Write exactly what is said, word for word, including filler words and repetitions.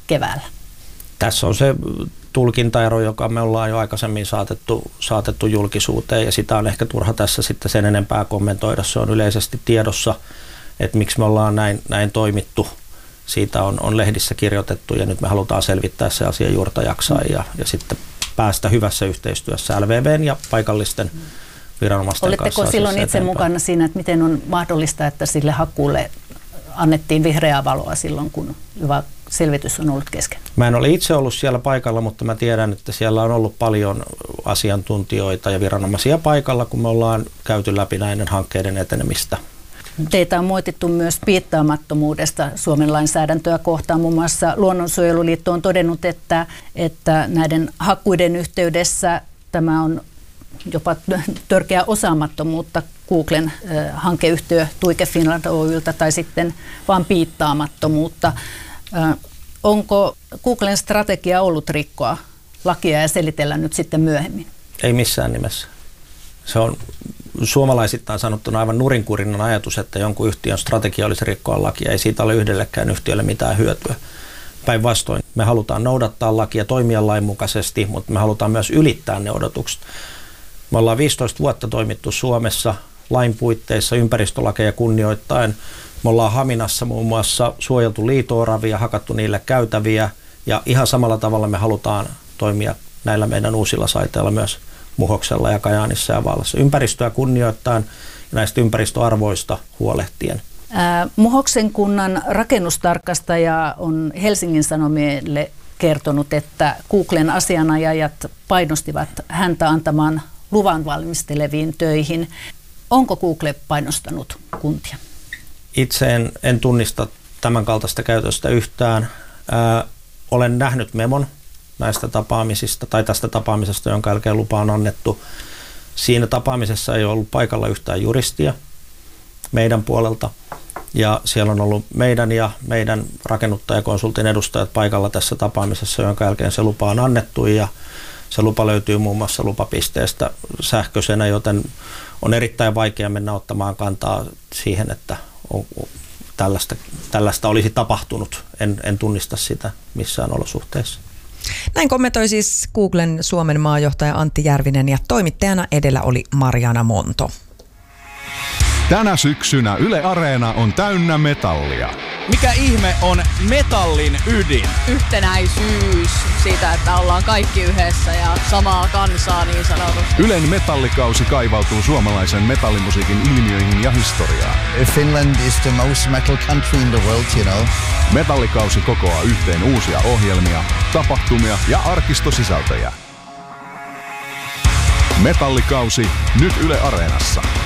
keväällä? Tässä on se tulkintaero, joka me ollaan jo aikaisemmin saatettu, saatettu julkisuuteen, ja sitä on ehkä turha tässä sitten sen enempää kommentoida. Se on yleisesti tiedossa, että miksi me ollaan näin, näin toimittu. Siitä on, on lehdissä kirjoitettu, ja nyt me halutaan selvittää se asia juurta jaksaa ja, ja sitten päästä hyvässä yhteistyössä L V V:n ja paikallisten viranomaisten Oletteko kanssa. Oletteko silloin itse eteenpäin mukana siinä, että miten on mahdollista, että sille hakkuulle annettiin vihreää valoa silloin, kun hyvä selvitys on ollut kesken? Mä en ole itse ollut siellä paikalla, mutta mä tiedän, että siellä on ollut paljon asiantuntijoita ja viranomaisia paikalla, kun me ollaan käyty läpi näiden hankkeiden etenemistä. Teitä on moitittu myös piittaamattomuudesta Suomen lainsäädäntöä kohtaan. Muun muassa Luonnonsuojeluliitto on todennut, että, että näiden hakkuiden yhteydessä tämä on jopa törkeä osaamattomuutta Googlen äh, hankeyhtiö Tuike Finland Oy:ltä tai sitten vaan piittaamattomuutta. Äh, onko Googlen strategia ollut rikkoa lakia ja selitellä nyt sitten myöhemmin? Ei missään nimessä. Se on suomalaisittain sanottuna aivan nurinkurinen ajatus, että jonkun yhtiön strategia olisi rikkoa lakia. Ei siitä ole yhdellekään yhtiölle mitään hyötyä. Päinvastoin me halutaan noudattaa lakia, toimia lain mukaisesti, mutta me halutaan myös ylittää ne odotukset. Me ollaan viisitoista vuotta toimittu Suomessa lain puitteissa ympäristölakeja kunnioittaen. Me ollaan Haminassa muun muassa suojeltu liito-oravia, hakattu niille käytäviä ja ihan samalla tavalla me halutaan toimia näillä meidän uusilla saiteilla myös Muhoksella ja Kajaanissa ja Vaalassa. Ympäristöä kunnioittaen ja näistä ympäristöarvoista huolehtien. Ää, Muhoksen kunnan rakennustarkastaja on Helsingin Sanomille kertonut, että Googlen asianajajat painostivat häntä antamaan luvan valmisteleviin töihin. Onko Google painostanut kuntia? Itse en, en tunnista tämän kaltaista käytöstä yhtään. Ää, olen nähnyt memon näistä tapaamisista tai tästä tapaamisesta, jonka jälkeen lupa on annettu. Siinä tapaamisessa ei ollut paikalla yhtään juristia meidän puolelta. Ja siellä on ollut meidän ja meidän rakennuttajakonsultin edustajat paikalla tässä tapaamisessa, jonka jälkeen se lupa on annettu ja se lupa löytyy muun muassa lupapisteestä sähköisenä, joten on erittäin vaikea mennä ottamaan kantaa siihen, että on, tällaista, tällaista olisi tapahtunut. En, en tunnista sitä missään olosuhteissa. Näin kommentoi siis Googlen Suomen maajohtaja Antti Järvinen ja toimittajana edellä oli Marjaana Monto. Tänä syksynä Yle Areena on täynnä metallia. Mikä ihme on metallin ydin? Yhtenäisyys siitä, että ollaan kaikki yhdessä ja samaa kansaa niin sanotusti. Ylen metallikausi kaivautuu suomalaisen metallimusiikin ilmiöihin ja historiaan. Finland is the most metal country in the world, you know. Metallikausi kokoaa yhteen uusia ohjelmia, tapahtumia ja arkistosisältöjä. Metallikausi nyt Yle Areenassa.